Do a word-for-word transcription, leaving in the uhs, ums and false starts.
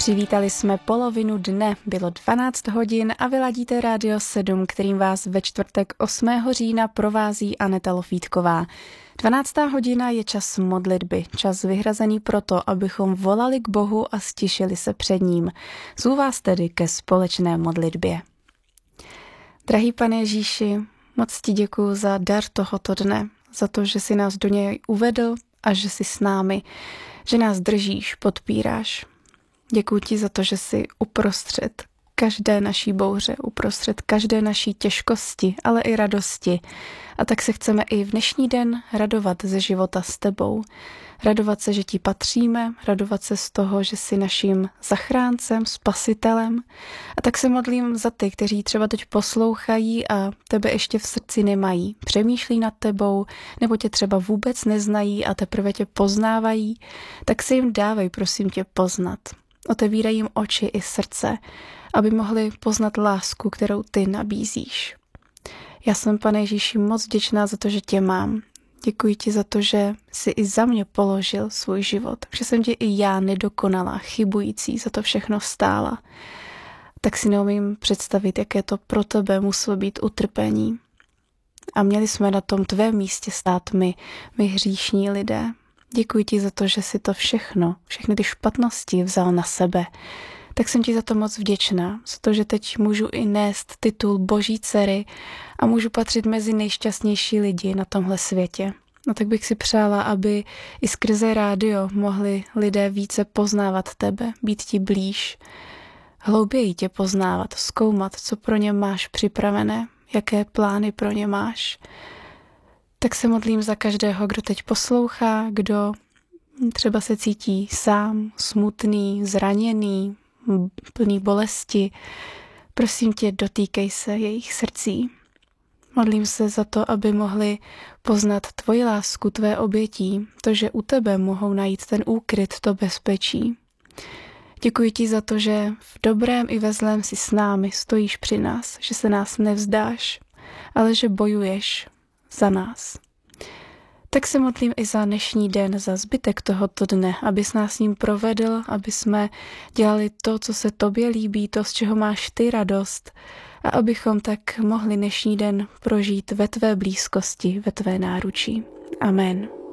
Přivítali jsme polovinu dne, bylo dvanáct hodin a vy ladíte Rádio sedm, kterým vás ve čtvrtek osmého října provází Aneta Lofítková. dvanáctá hodina je čas modlitby, čas vyhrazený proto, abychom volali k Bohu a stišili se před ním. Zvu vás tedy ke společné modlitbě. Drahý Pane Ježíši, moc ti děkuju za dar tohoto dne, za to, že jsi nás do něj uvedl a že jsi s námi, že nás držíš, podpíráš. Děkuji ti za to, že jsi uprostřed každé naší bouře, uprostřed každé naší těžkosti, ale i radosti. A tak se chceme i v dnešní den radovat ze života s tebou. Radovat se, že ti patříme, radovat se z toho, že jsi naším zachráncem, spasitelem. A tak se modlím za ty, kteří třeba teď poslouchají a tebe ještě v srdci nemají. Přemýšlí nad tebou, nebo tě třeba vůbec neznají a teprve tě poznávají. Tak se jim dávej, prosím tě, poznat. Otevíraj jim oči i srdce, aby mohli poznat lásku, kterou ty nabízíš. Já jsem, Pane Ježíši, moc vděčná za to, že tě mám. Děkuji ti za to, že jsi i za mě položil svůj život, že jsem tě i já nedokonalá, chybující, za to všechno stála. Tak si neumím představit, jaké to pro tebe muselo být utrpení. A měli jsme na tom tvém místě stát my, my hříšní lidé. Děkuji ti za to, že jsi to všechno, všechny ty špatnosti vzal na sebe. Tak jsem ti za to moc vděčná, za to, že teď můžu i nést titul Boží dcery a můžu patřit mezi nejšťastnější lidi na tomhle světě. No tak bych si přála, aby i skrze rádio mohli lidé více poznávat tebe, být ti blíž, hlouběji tě poznávat, zkoumat, co pro ně máš připravené, jaké plány pro ně máš. Tak se modlím za každého, kdo teď poslouchá, kdo třeba se cítí sám, smutný, zraněný, plný bolesti. Prosím tě, dotýkej se jejich srdcí. Modlím se za to, aby mohli poznat tvoji lásku, tvé obětí, to, že u tebe mohou najít ten úkryt, to bezpečí. Děkuji ti za to, že v dobrém i ve zlém si s námi, stojíš při nás, že se nás nevzdáš, ale že bojuješ za nás. Tak se modlím i za dnešní den, za zbytek tohoto dne, abys nás s ním provedl, aby jsme dělali to, co se tobě líbí, to, z čeho máš ty radost a abychom tak mohli dnešní den prožít ve tvé blízkosti, ve tvé náručí. Amen.